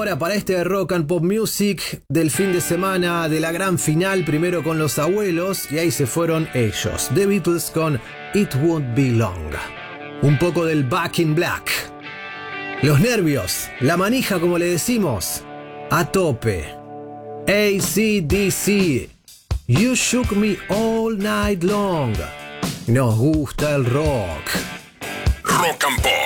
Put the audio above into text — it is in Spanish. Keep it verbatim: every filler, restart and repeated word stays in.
ahora para este Rock and Pop Music del fin de semana de la gran final, primero con Los Abuelos, y ahí se fueron ellos. The Beatles con It Won't Be Long. Un poco del Back in Black. Los nervios, la manija como le decimos, a tope. A C D C, You Shook Me All Night Long. Nos gusta el rock. Rock and Pop.